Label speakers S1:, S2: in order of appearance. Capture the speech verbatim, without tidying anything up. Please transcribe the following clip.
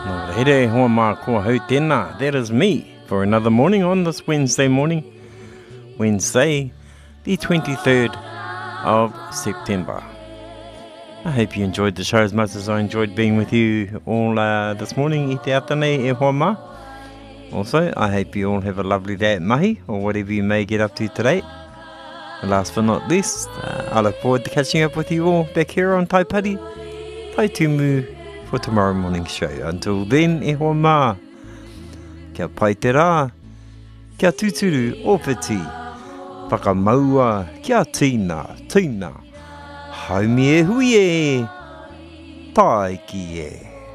S1: No here hoa mā kua hau tēnā. That is me for another morning on this Wednesday morning. Wednesday, the twenty-third of September. I hope you enjoyed the show as much as I enjoyed being with you all uh, this morning. I te atanei e hoa mā. Also, I hope you all have a lovely day at mahi or whatever you may get up to today. And last but not least, uh, I look forward to catching up with you all back here on Taipari, Tai Tumu, for tomorrow morning's show. Until then, e hoa mā. Kia pai te rā, kia tuturu opiti, whakamaua, kia tīna, tīna, haumi e hui e, tae ki e.